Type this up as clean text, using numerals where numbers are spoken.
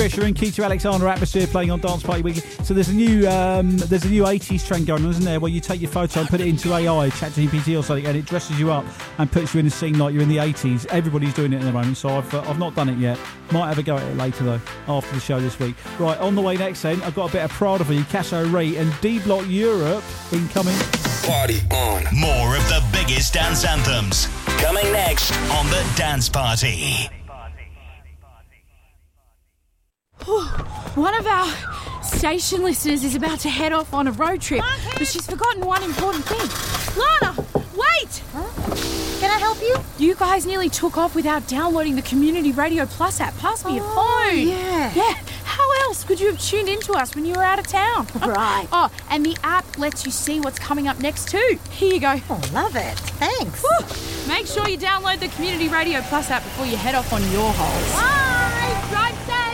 Chris, you're in Keita Alexander Atmosphere playing on Dance Party Weekly. So there's a new 80s trend going on, isn't there, where you take your photo and put it into AI, ChatGPT or something, and it dresses you up and puts you in a scene like you're in the 80s. Everybody's doing it at the moment, so I've not done it yet. Might have a go at it later though, after the show this week. Right, on the way next then, I've got a bit of Prada for you, Casso Ray and D Block Europe incoming. Party on. More of the biggest dance anthems coming next on the Dance Party. One of our station listeners is about to head off on a road trip, but she's forgotten one important thing. Lana, wait! Huh? Can I help you? You guys nearly took off without downloading the Community Radio Plus app. Pass me your phone. Yeah. How else could you have tuned into us when you were out of town? Right. Oh, and the app lets you see what's coming up next too. Here you go. Oh, love it. Thanks. Woo. Make sure you download the Community Radio Plus app before you head off on your holes.